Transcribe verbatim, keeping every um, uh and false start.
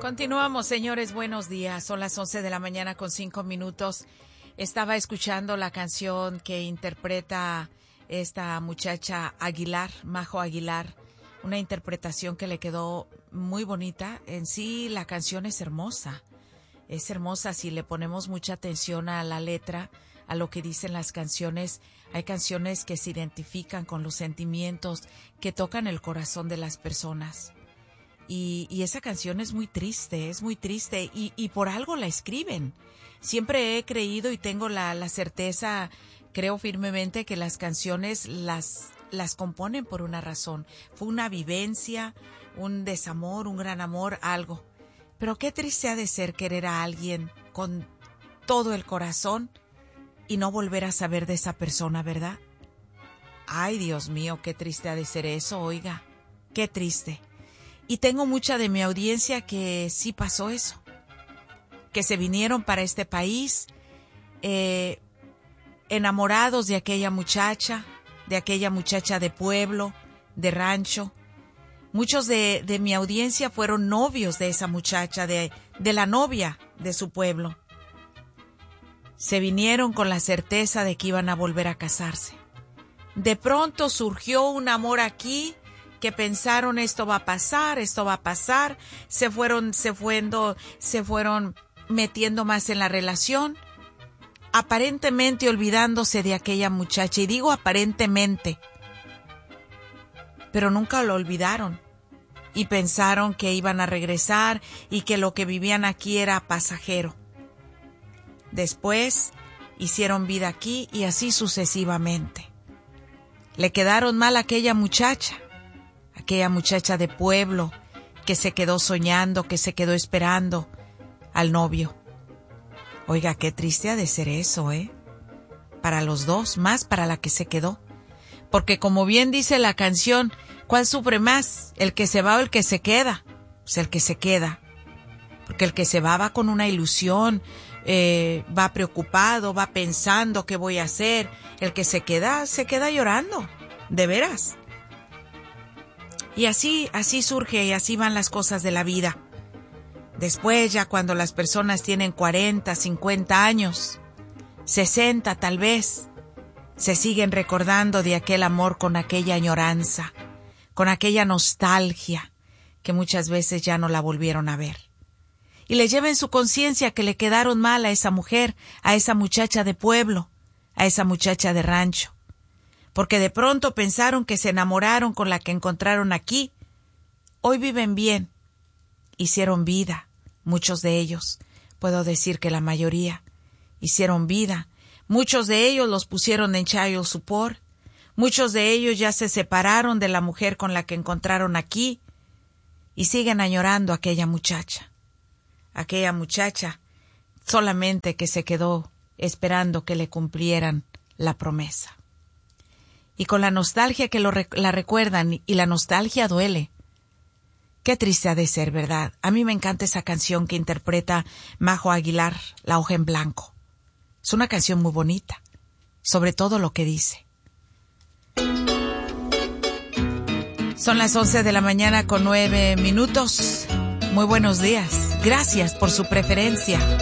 Continuamos, señores, buenos días. Son las once de la mañana con cinco minutos. Estaba escuchando la canción que interpreta esta muchacha Aguilar, Majo Aguilar, una interpretación que le quedó muy bonita. En sí, la canción es hermosa. Es hermosa si le ponemos mucha atención a la letra, a lo que dicen las canciones. Hay canciones que se identifican con los sentimientos, que tocan el corazón de las personas. Y, y esa canción es muy triste, es muy triste, y, y por algo la escriben. Siempre he creído y tengo la, la certeza, creo firmemente que las canciones las, las componen por una razón. Fue una vivencia, un desamor, un gran amor, algo. Pero qué triste ha de ser querer a alguien con todo el corazón y no volver a saber de esa persona, ¿verdad? Ay, Dios mío, qué triste ha de ser eso, oiga, qué triste. Y tengo mucha de mi audiencia que sí pasó eso, que se vinieron para este país eh, enamorados de aquella muchacha, de aquella muchacha de pueblo, de rancho. Muchos de, de mi audiencia fueron novios de esa muchacha, de, de la novia de su pueblo. Se vinieron con la certeza de que iban a volver a casarse. De pronto surgió un amor aquí, que pensaron esto va a pasar, esto va a pasar, se fueron, se fuendo, se fueron metiendo más en la relación, aparentemente olvidándose de aquella muchacha, y digo aparentemente, pero nunca lo olvidaron, y pensaron que iban a regresar y que lo que vivían aquí era pasajero. Después hicieron vida aquí y así sucesivamente. Le quedaron mal a aquella muchacha, aquella muchacha de pueblo que se quedó soñando, que se quedó esperando al novio. Oiga, qué triste ha de ser eso, ¿eh? Para los dos, más para la que se quedó. Porque como bien dice la canción, ¿cuál sufre más? ¿El que se va o el que se queda? Pues el que se queda. Porque el que se va va con una ilusión, eh, va preocupado, va pensando qué voy a hacer. El que se queda, se queda llorando, de veras. Y así, así surge y así van las cosas de la vida. Después, ya cuando las personas tienen cuarenta, cincuenta años, sesenta tal vez, se siguen recordando de aquel amor con aquella añoranza, con aquella nostalgia que muchas veces ya no la volvieron a ver. Y le lleva en su conciencia que le quedaron mal a esa mujer, a esa muchacha de pueblo, a esa muchacha de rancho. Porque de pronto pensaron que se enamoraron con la que encontraron aquí. Hoy viven bien, hicieron vida, muchos de ellos, puedo decir que la mayoría, hicieron vida. Muchos de ellos los pusieron en child support, muchos de ellos ya se separaron de la mujer con la que encontraron aquí y siguen añorando a aquella muchacha. Aquella muchacha solamente que se quedó esperando que le cumplieran la promesa. Y con la nostalgia que lo, la recuerdan, y la nostalgia duele. Qué triste ha de ser, ¿verdad? A mí me encanta esa canción que interpreta Majo Aguilar, La hoja en blanco. Es una canción muy bonita, sobre todo lo que dice. Son las once de la mañana con nueve minutos. Muy buenos días. Gracias por su preferencia.